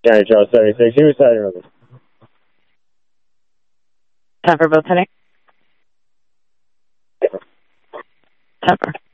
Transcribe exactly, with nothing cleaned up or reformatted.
Johnny Charles seventy-six. He was siding with us. Time for both, honey. Time for.